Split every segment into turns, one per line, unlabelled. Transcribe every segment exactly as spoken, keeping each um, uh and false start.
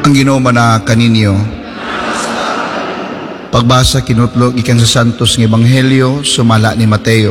Ang Ginoo na kaninyo. Pagbasa kinutlo gikan sa Santos nga Ebanghelyo sumala ni Mateo.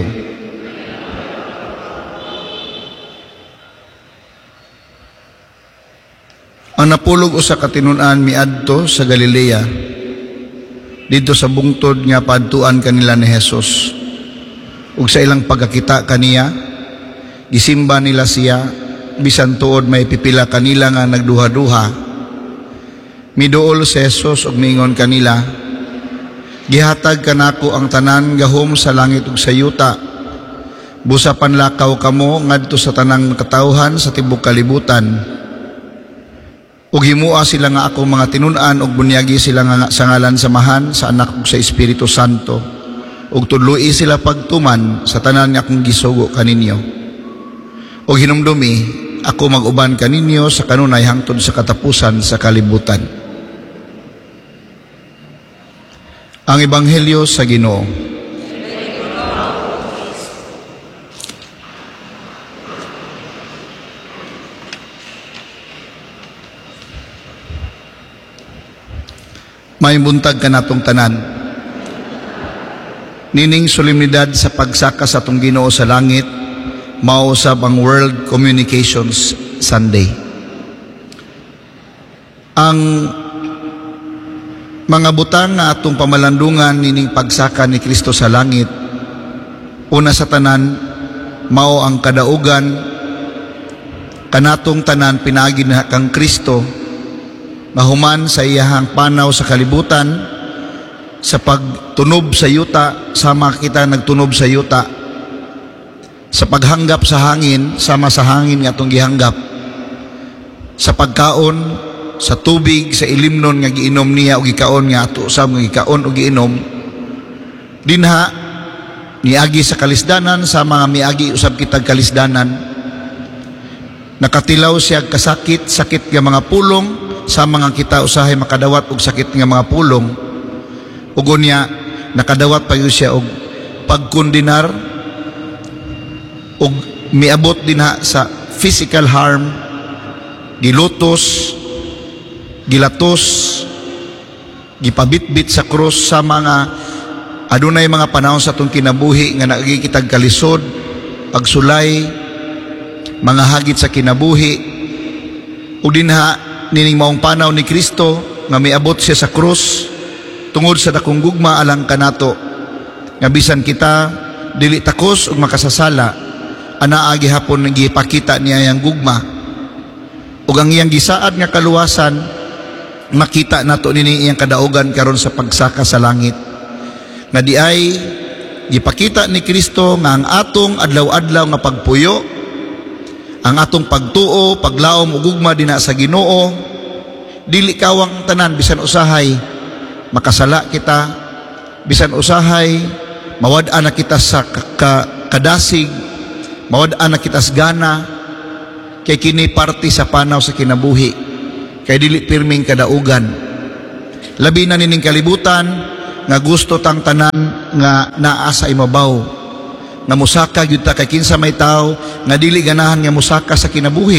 Ang napulog usa ka tinun-an miadto sa Galilea, dito sa bungtod nga paadtuan kanila ni Jesus. Ug sa ilang pagkakita kaniya, gisimba nila siya, bisan tuod may pipila kanila nga nagduha-duha. Miduol si Jesus ug mingon kanila, gihatag kanako ang tanan gahom sa langit ug sa yuta. Busa panlakaw kamo ngadto sa tanang katawhan sa tibuok kalibutan. Ug himua sila nga akong mga tinun-an ug bunyagi sila nga sa ngalan samahan sa Anak ug sa Espiritu Santo. Ug tudloi sila pagtuman sa tanan nga akong gisugo kaninyo. Ug hinumdumi ako mag-uban kaninyo sa kanunay hangtod sa katapusan sa kalibutan. Ang Ebanghelyo sa Ginoo. May buntag ka natong tanan. Nining solemnidad sa pagsaka sa atong Ginoo sa langit, mausab ang World Communications Sunday. Ang mga butang nga atong pamalandungan nining pagsaka ni Kristo sa langit, una sa tanan, mao ang kadaugan kanatong tanan pinaagi na kang Kristo, mahuman sa iyahang panaw sa kalibutan, sa pagtunob sa yuta, sama kita nagtunob sa yuta, sa paghanggap sa hangin, sama sa hangin nga atong gihanggap, sa pagkaon, sa tubig, sa ilimnon nga giinom niya o gikaon nga ato usab nga gikaon o giinom, dinha niagi sa kalisdanan sa mga miagi usab kitag kalisdanan. Nakatilaw siya kasakit, sakit nga mga pulong, sa mga kita usahay makadawat og sakit nga mga pulong. Ug unya nakadawat pa gyud siya og pagkondinar og miabot dinha sa physical harm, gilutos, gilatos, gipabitbit sa krus sa mga adunay mga panahon sa atong kinabuhi nga nagikitag kalisod, pagsulay, mga hagit sa kinabuhi. Ug dinha nining maong panaw ni Kristo nga miabot siya sa krus tungod sa dakong gugma alang kanato, nga bisan kita dili takos ug makasasala, anaa gihapon gipakita niya yang gugma ug ang iyang gisaad nga kaluwasan. Makita nato nini iyang kadaugan karon sa pagsaka sa langit, nga di ay gipakita ni Kristo nga ang atong adlaw-adlaw nga pagpuyo, ang atong pagtuo, paglaom ug gugma dinha sa Ginoo, dili kawang tanan bisan usahay makasala kita, bisan usahay mawad-an na kita sa ka kadasig, mawad-an na kita sa gana, kay kini parte sa panaw sa kinabuhi. Kay dili pirming kadaugan. Labi na nining kalibutan nga gusto tang tanan nga naa sa imabaw, nga musaka gyud ta kay kinsa may tawo nga dili ganahan nga musaka sa kinabuhi.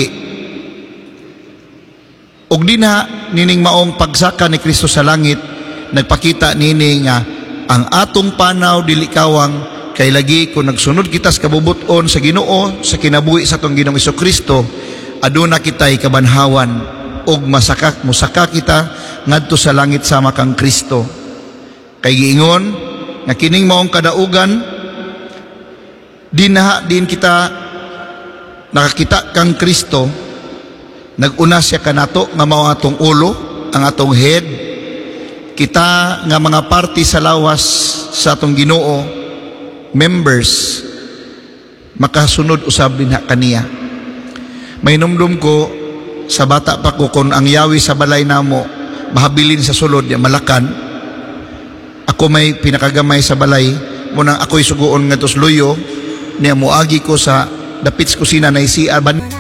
Ug dinha nining maong pagsaka ni Kristo sa langit, nagpakita nini nga ang atong panaw dili kawang, kay lagi kung nagsunod kita sa kabubuton sa Ginoo sa kinabuhi sa atong Ginoong Hesukristo, aduna kitay kabanhawan og masaka musaka kita ngadto sa langit sama kang Kristo. Kay giingon nga kining maong kadaugan, dinha din kita nakakita kang Kristo, naguna siya kanato nga mao atong ulo, ang atong head. Kita nga mga party sa lawas sa atong Ginoo, members, makasunod usab dinha kaniya. May numdum ko sa bata pa ko kung ang yawi sa balay namo mahabilin sa sulod ya Malacan, ako may pinakagamay sa balay mo nang ako'y suguon nga tos luyo niya muagi ko sa dapits kusina na isi ban